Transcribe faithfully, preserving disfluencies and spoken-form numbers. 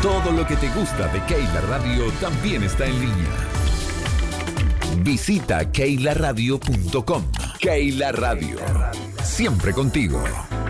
Todo lo que te gusta de Keila Radio también está en línea. Visita keila radio punto com. Keila Radio. Siempre contigo.